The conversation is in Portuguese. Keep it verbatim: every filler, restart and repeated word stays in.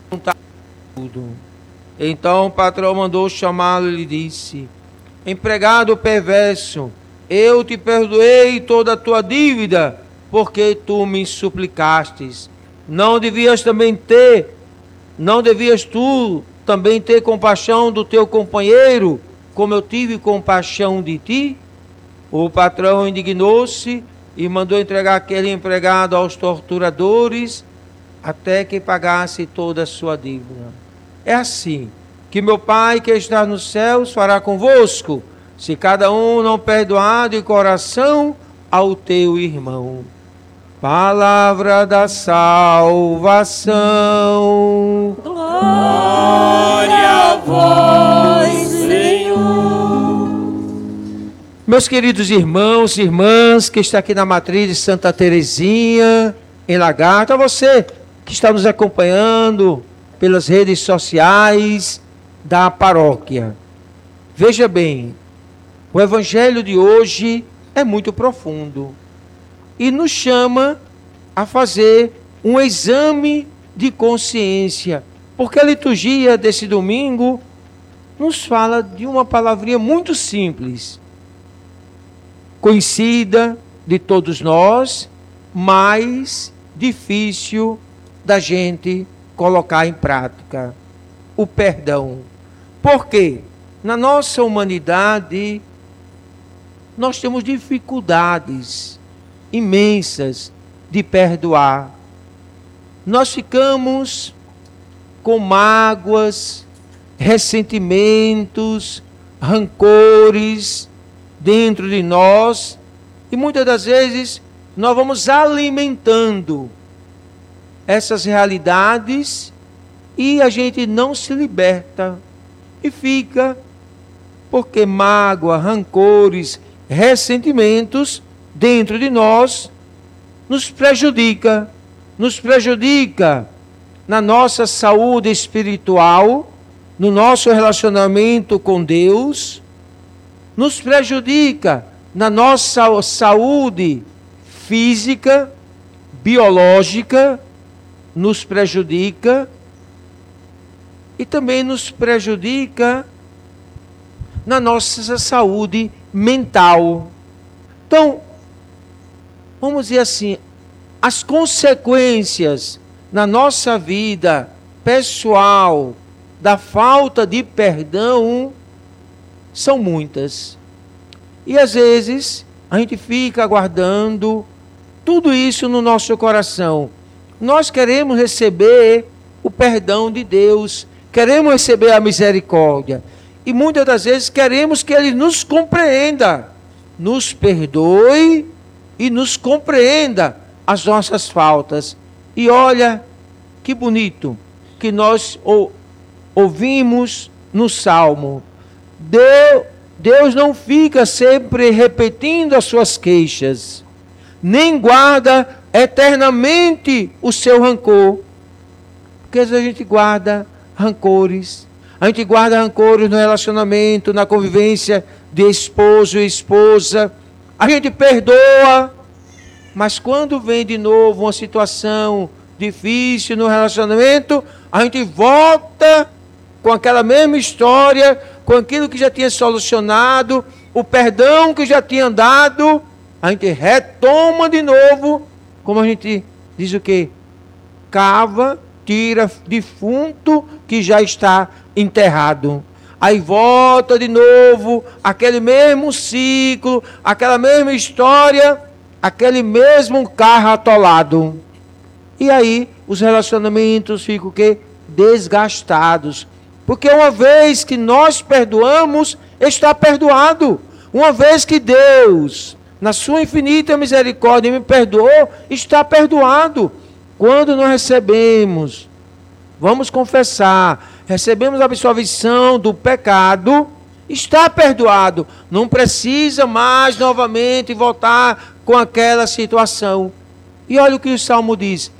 tudo. Então o patrão mandou chamá-lo e lhe disse: empregado perverso, eu te perdoei toda a tua dívida, porque tu me suplicastes. Não devias também ter, não devias tu também ter compaixão do teu companheiro, como eu tive compaixão de ti? O patrão indignou-se e mandou entregar aquele empregado aos torturadores, até que pagasse toda a sua dívida. É assim que meu Pai que está nos céus fará convosco, se cada um não perdoar de coração ao teu irmão. Palavra da salvação. Glória a vós, Senhor. Meus queridos irmãos e irmãs que está aqui na matriz de Santa Teresinha, em Lagarto, a você que está nos acompanhando pelas redes sociais da paróquia. Veja bem, o evangelho de hoje é muito profundo e nos chama a fazer um exame de consciência, porque a liturgia desse domingo nos fala de uma palavrinha muito simples, conhecida de todos nós, mas difícil da gente colocar em prática: o perdão. Por quê? Na nossa humanidade, nós temos dificuldades imensas de perdoar. Nós ficamos com mágoas, ressentimentos, rancores dentro de nós, e muitas das vezes nós vamos alimentando essas realidades e a gente não se liberta e fica, porque mágoa, rancores, ressentimentos dentro de nós nos prejudica, nos prejudica na nossa saúde espiritual, no nosso relacionamento com Deus, nos prejudica na nossa saúde física, biológica, nos prejudica e também nos prejudica na nossa saúde mental. Então, vamos dizer assim, as consequências na nossa vida pessoal da falta de perdão são muitas. E às vezes a gente fica guardando tudo isso no nosso coração. Nós queremos receber o perdão de Deus, queremos receber a misericórdia. E muitas das vezes queremos que Ele nos compreenda, nos perdoe e nos compreenda as nossas faltas. E olha que bonito que nós ou, ouvimos no Salmo. Deus, Deus não fica sempre repetindo as suas queixas, nem guarda eternamente o seu rancor. Porque às vezes a gente guarda rancores, a gente guarda rancores no relacionamento, na convivência de esposo e esposa, a gente perdoa, mas quando vem de novo uma situação difícil no relacionamento, a gente volta com aquela mesma história, com aquilo que já tinha solucionado, o perdão que já tinha dado, a gente retoma de novo, como a gente diz o quê? Cava, tira defunto que já está enterrado. Aí volta de novo, aquele mesmo ciclo, aquela mesma história, aquele mesmo carro atolado. E aí os relacionamentos ficam o quê? Desgastados. Porque uma vez que nós perdoamos, está perdoado. Uma vez que Deus, na sua infinita misericórdia, me perdoou, está perdoado. Quando nós recebemos, vamos confessar, recebemos a absolvição do pecado, está perdoado. Não precisa mais novamente voltar com aquela situação. E olha o que o Salmo diz: